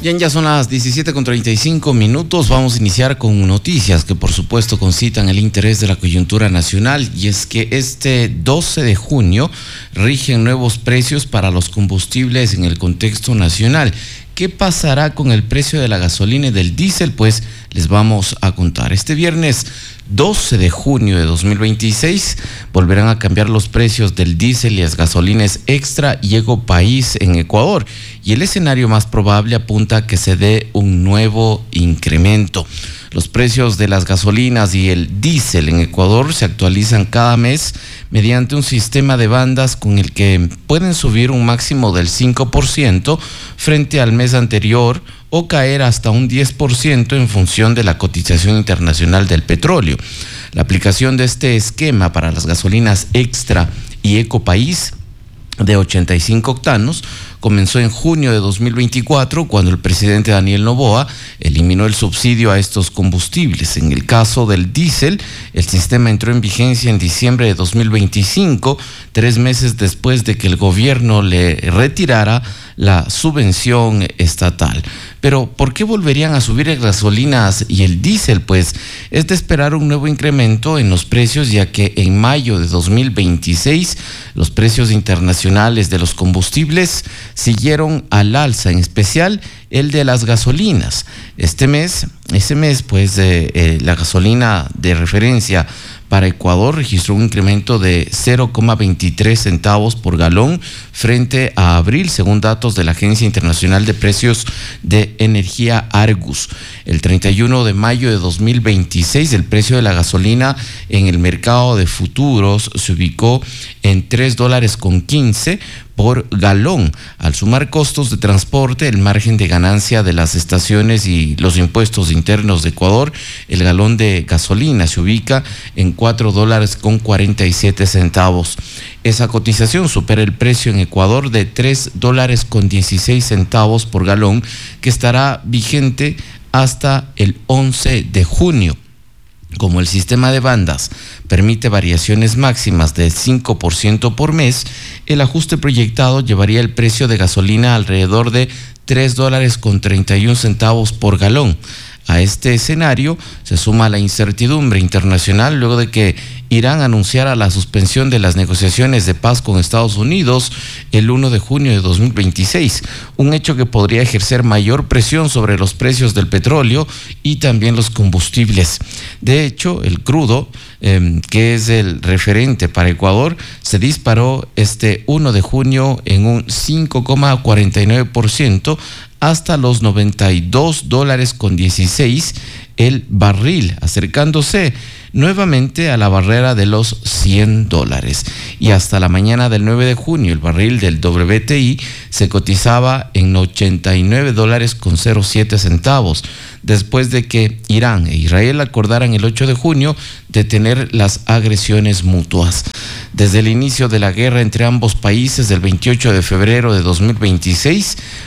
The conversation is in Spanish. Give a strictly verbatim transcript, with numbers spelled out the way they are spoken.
Bien, ya son las diecisiete con treinta y cinco minutos. Vamos a iniciar con noticias que por supuesto concitan el interés de la coyuntura nacional, y es que este doce de junio rigen nuevos precios para los combustibles en el contexto nacional. ¿Qué pasará con el precio de la gasolina y del diésel? Pues les vamos a contar. Este viernes doce de junio de dos mil veintiséis volverán a cambiar los precios del diésel y las gasolinas extra y Eco País en Ecuador, y el escenario más probable apunta a que se dé un nuevo incremento. Los precios de las gasolinas y el diésel en Ecuador se actualizan cada mes mediante un sistema de bandas con el que pueden subir un máximo del cinco por ciento frente al mes anterior o caer hasta un diez por ciento en función de la cotización internacional del petróleo. La aplicación de este esquema para las gasolinas extra y Eco País de ochenta y cinco octanos comenzó en junio de dos mil veinticuatro, cuando el presidente Daniel Noboa eliminó el subsidio a estos combustibles. En el caso del diésel, el sistema entró en vigencia en diciembre de dos mil veinticinco, tres meses después de que el gobierno le retirara la subvención estatal. Pero, ¿por qué volverían a subir las gasolinas y el diésel? Pues es de esperar un nuevo incremento en los precios, ya que en mayo de dos mil veintiséis los precios internacionales de los combustibles siguieron al alza, en especial el de las gasolinas. Este mes, ese mes, pues eh, eh, la gasolina de referencia para Ecuador registró un incremento de cero coma veintitrés centavos por galón frente a abril, según datos de la Agencia Internacional de Precios de Energía Argus. El treinta y uno de mayo de dos mil veintiséis, el precio de la gasolina en el mercado de futuros se ubicó en tres dólares con quince por galón. Al sumar costos de transporte, el margen de ganancia de las estaciones y los impuestos internos de Ecuador, el galón de gasolina se ubica en cuatro dólares con cuarenta y siete centavos. Esa cotización supera el precio en Ecuador de tres dólares con dieciséis centavos por galón, que estará vigente hasta el once de junio. Como el sistema de bandas permite variaciones máximas del cinco por ciento por mes, el ajuste proyectado llevaría el precio de gasolina alrededor de tres dólares con treinta y un centavos por galón. A este escenario se suma la incertidumbre internacional luego de que Irán anunciara la suspensión de las negociaciones de paz con Estados Unidos el uno de junio de dos mil veintiséis, un hecho que podría ejercer mayor presión sobre los precios del petróleo y también los combustibles. De hecho, el crudo, eh, que es el referente para Ecuador, se disparó este uno de junio en un cinco coma cuarenta y nueve por ciento hasta los noventa y dos dólares con dieciséis el barril, acercándose nuevamente a la barrera de los cien dólares. Y hasta la mañana del nueve de junio, el barril del W T I se cotizaba en ochenta y nueve dólares con cero siete centavos, después de que Irán e Israel acordaran el ocho de junio detener las agresiones mutuas. Desde el inicio de la guerra entre ambos países del veintiocho de febrero de dos mil veintiséis,